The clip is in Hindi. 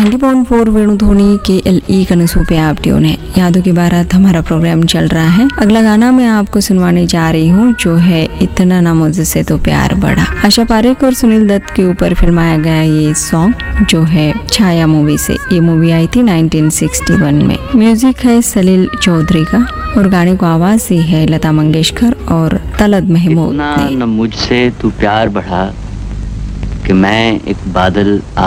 90.4 वेणु ध्वनि KLE कनसू पे आप ट्यून है। यादों की बारात हमारा प्रोग्राम चल रहा है। अगला गाना मैं आपको सुनवाने जा रही हूँ जो है इतना ना मुझसे तो प्यार बढ़ा। आशा पारेख और सुनील दत्त के ऊपर फिल्माया गया ये सॉन्ग जो है छाया मूवी से। ये मूवी आई थी 1961 में। म्यूजिक है सलील चौधरी का और गाने को आवाज दी है लता मंगेशकर और तलत महमूद ने। न मुझसे तू प्यार बढ़ा कि मैं एक बादल